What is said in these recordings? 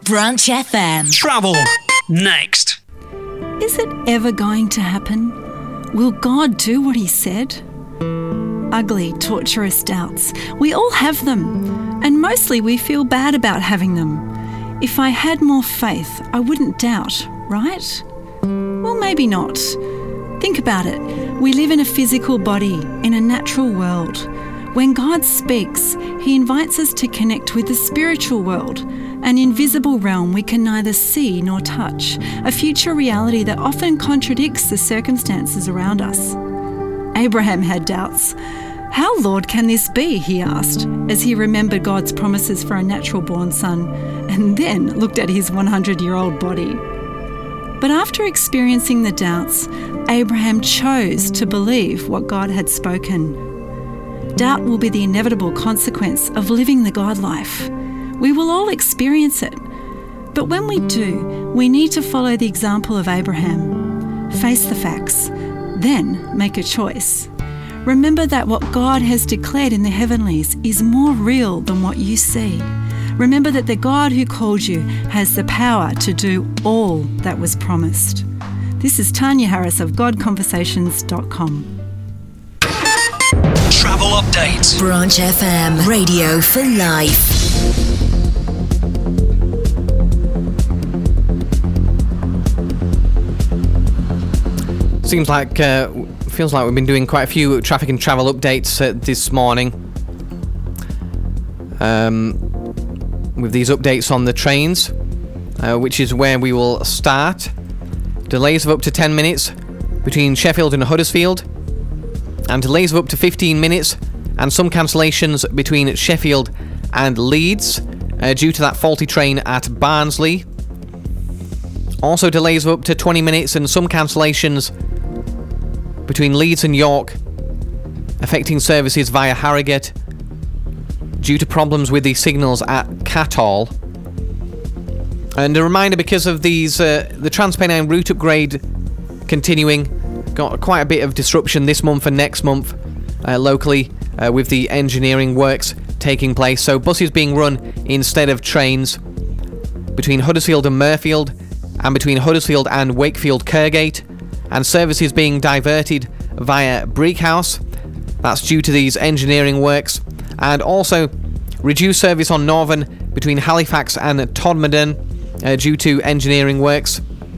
Branch FM. Travel next. Is it ever going to happen? Will God do what he said? Ugly, torturous doubts. We all have them, and mostly we feel bad about having them. If I had more faith, I wouldn't doubt, right? Well, maybe not. Think about it. We live in a physical body, in a natural world. When God speaks, he invites us to connect with the spiritual world, an invisible realm we can neither see nor touch, a future reality that often contradicts the circumstances around us. Abraham had doubts. How, Lord, can this be? He asked, as he remembered God's promises for a natural-born son, and then looked at his 100-year-old body. But after experiencing the doubts, Abraham chose to believe what God had spoken. Doubt will be the inevitable consequence of living the God life. We will all experience it. But when we do, we need to follow the example of Abraham. Face the facts, then make a choice. Remember that what God has declared in the heavenlies is more real than what you see. Remember that the God who called you has the power to do all that was promised. This is Tanya Harris of GodConversations.com. Travel update. Branch FM. Radio for life. Feels like we've been doing quite a few traffic and travel updates this morning. With these updates on the trains, which is where we will start. Delays of up to 10 minutes between Sheffield and Huddersfield, and delays of up to 15 minutes, and some cancellations between Sheffield and Leeds due to that faulty train at Barnsley. Also delays of up to 20 minutes and some cancellations between Leeds and York, affecting services via Harrogate due to problems with the signals at Cathall. And a reminder, because of these, the TransPennine route upgrade continuing, got quite a bit of disruption this month and next month locally with the engineering works taking place. So buses being run instead of trains between Huddersfield and Mirfield, and between Huddersfield and Wakefield Kirkgate, and services being diverted via Brighouse. That's due to these engineering works. And also reduced service on Northern between Halifax and Todmorden due to engineering works.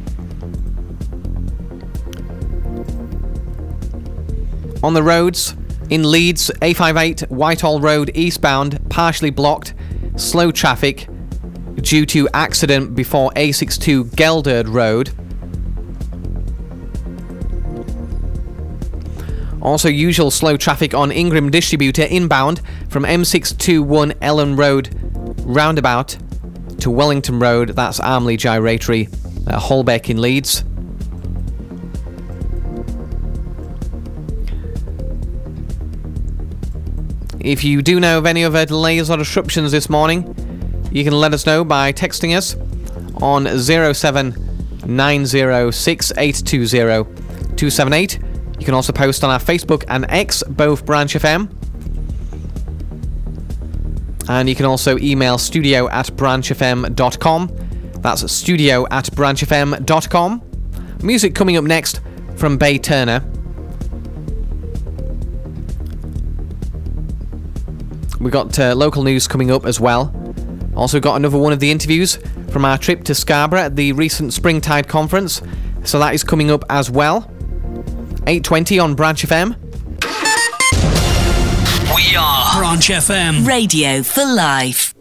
On the roads, in Leeds, A58 Whitehall Road eastbound partially blocked, slow traffic due to accident before A62 Gelderd Road. Also usual slow traffic on Ingram Distributor inbound from M621 Ellen Road roundabout to Wellington Road, that's Armley Gyratory, Holbeck in Leeds. If you do know of any other delays or disruptions this morning, you can let us know by texting us on 07906820278. You can also post on our Facebook and X, both Branch FM. And you can also email studio@branchfm.com. That's studio@branchfm.com. Music coming up next from Bay Turner. We got local news coming up as well. Also got another one of the interviews from our trip to Scarborough at the recent Springtide Conference. So that is coming up as well. 8:20 on Branch FM. We are Branch FM. Radio for life.